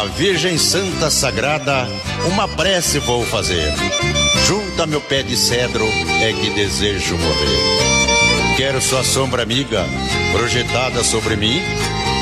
Virgem Santa Sagrada, uma prece vou fazer. Junto a meu pé de cedro é que desejo morrer. Quero sua sombra amiga projetada sobre mim,